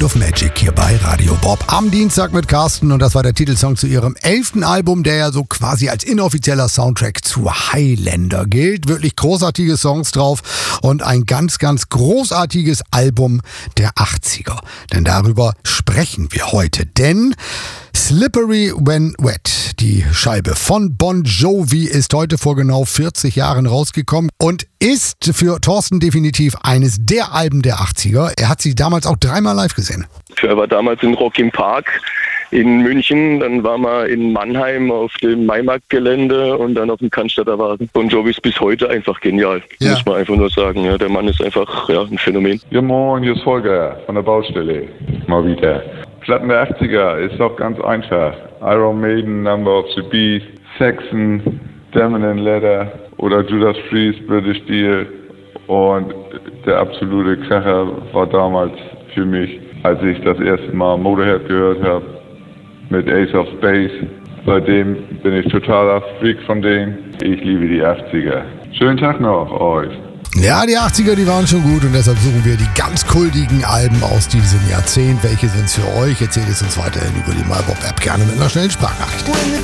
of Magic hier bei Radio Bob am Dienstag mit Carsten und das war der Titelsong zu ihrem 11. Album, der ja so quasi als inoffizieller Soundtrack zu Highlander gilt. Wirklich großartige Songs drauf und ein ganz, ganz großartiges Album der 80er. Denn darüber sprechen wir heute, denn Slippery When Wet, die Scheibe von Bon Jovi, ist heute vor genau 40 Jahren rausgekommen und ist für Thorsten definitiv eines der Alben der 80er. Er hat sie damals auch 3-mal live gesehen. Er war damals in Rock im Park in München, dann waren wir in Mannheim auf dem Maimarktgelände und dann auf dem Cannstatter Wagen. Bon Jovi ist bis heute einfach genial, muss man einfach nur sagen. Ja, der Mann ist einfach ein Phänomen. Ja moin, hier ist Holger von der Baustelle. Mal wieder. Platten der 80er ist doch ganz einfach. Iron Maiden, Number of the Beast, Saxon, Diamond and Leather oder Judas Priest, British Steel. Und der absolute Kracher war damals für mich, als ich das erste Mal Motorhead gehört habe mit Ace of Space. Seitdem bin ich totaler Freak von denen. Ich liebe die 80er. Schönen Tag noch euch. Ja, die 80er, die waren schon gut und deshalb suchen wir die ganz kultigen Alben aus diesem Jahrzehnt. Welche sind es für euch? Erzählt es uns weiterhin über die MyBob-App gerne mit einer schnellen Sprachnachricht.